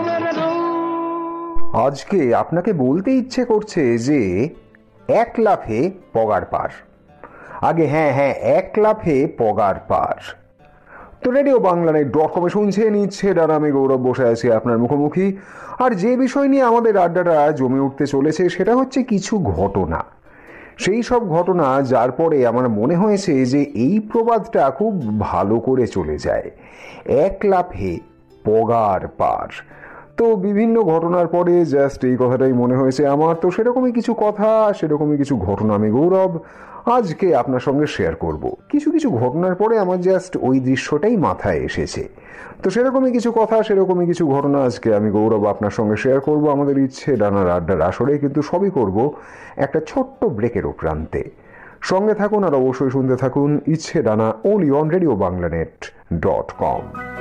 আজকে আপনাকে বলতে ইচ্ছে করছে যে এক লাফে পগার পার। আগে হ্যাঁ, এক লাফে পগার পার। তো রেডিও বাংলানেট.com শুনছেন ইচ্ছে ডানা, আমি গৌরব বসে আছি আপনার মুখোমুখি। আর যে বিষয় নিয়ে আমাদের আড্ডাটা জমে উঠতে চলেছে সেটা হচ্ছে কিছু ঘটনা। সেই সব ঘটনা যার পরে আমার মনে হয়েছে যে এই প্রবাদটা খুব ভালো করে চলে যায়, এক লাফে পগার পার। তো বিভিন্ন ঘটনার পরে জাস্ট এই কথাটাই মনে হয়েছে আমার। তো সেরকমই কিছু কথা, সেরকমই কিছু ঘটনা আমি গৌরব আজকে আপনার সঙ্গে শেয়ার করব। কিছু কিছু ঘটনার পরে আমার জাস্ট ওই দৃশ্যটাই মাথায় এসেছে। তো সেরকমই কিছু কথা, সেরকমই কিছু ঘটনা আজকে আমি গৌরব আপনার সঙ্গে শেয়ার করব আমাদের ইচ্ছে ডানার আড্ডার আসরে। কিন্তু সবই করব একটা ছোট্ট ব্রেকের প্রান্তে। সঙ্গে থাকুন আর অবশ্যই শুনতে থাকুন ইচ্ছে ডানা, only on Radio Banglanet.com।